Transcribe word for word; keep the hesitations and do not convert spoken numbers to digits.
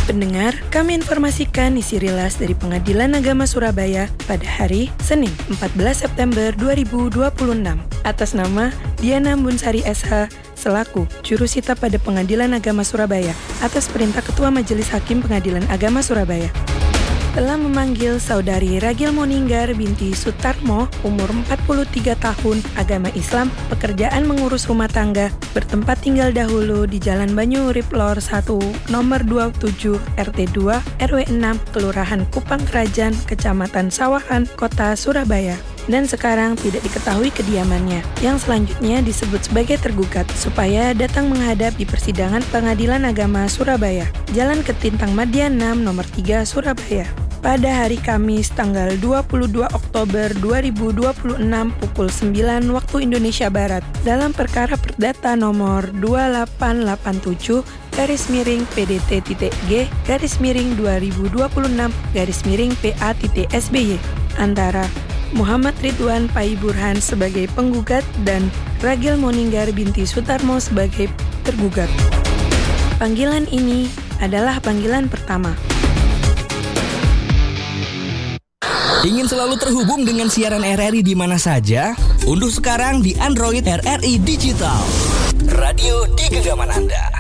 Pendengar, kami informasikan isi rilas dari Pengadilan Agama Surabaya pada hari Senin empat belas September dua ribu dua puluh enam. Atas nama Diana Mbunsari S H selaku Jurusita pada Pengadilan Agama Surabaya atas perintah Ketua Majelis Hakim Pengadilan Agama Surabaya telah memanggil Saudari Ragil Moninggar binti Sutarmo, umur empat puluh tiga tahun, agama Islam, pekerjaan mengurus rumah tangga, bertempat tinggal dahulu di Jalan Banyu Urip Lor satu, nomor dua puluh tujuh, R T dua, R W enam, Kelurahan Kupang Kerajaan, Kecamatan Sawahan, Kota Surabaya. Dan sekarang tidak diketahui kediamannya, yang selanjutnya disebut sebagai tergugat, supaya datang menghadap di persidangan Pengadilan Agama Surabaya, Jalan Ketintang Madya enam, nomor tiga, Surabaya. Pada hari Kamis tanggal dua puluh dua Oktober dua ribu dua puluh enam pukul sembilan waktu Indonesia Barat dalam perkara perdata nomor dua delapan delapan tujuh garis miring P D T.G garis miring dua ribu dua puluh enam garis miring P A.S B Y antara Muhammad Ridwan Pai Burhan sebagai penggugat dan Ragil Moninggar binti Sutarmo sebagai tergugat. Panggilan ini adalah panggilan pertama. Ingin selalu terhubung dengan siaran R R I di mana saja? Unduh sekarang di Android R R I Digital. Radio di genggaman Anda.